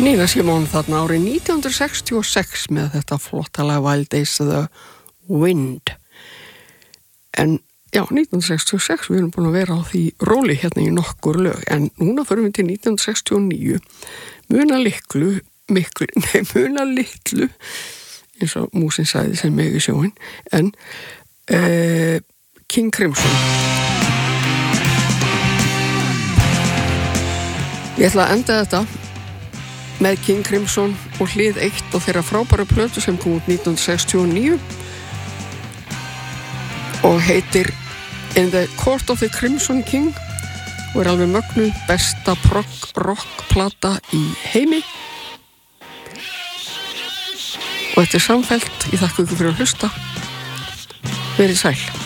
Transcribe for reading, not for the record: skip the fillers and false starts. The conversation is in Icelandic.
Nina Simone þarna árið 1966 með þetta flottalega Wild Days of the Wind. En já, 1966, við erum búin að vera á því róli hérna í nokkur lög, en núna förum við til 1969, muna litlu, eins og músin sagði sem megi sjóin, en King Crimson. Ég ætla að enda þetta með King Crimson og hlið 1 og þeirra frábæru plötu sem kom út 1969 og heitir In the Court of the Crimson King og alveg mögnuð besta rock plata í heimi og þetta samfellt. Ég þakka ykkur fyrir að hlusta. Verið sæl.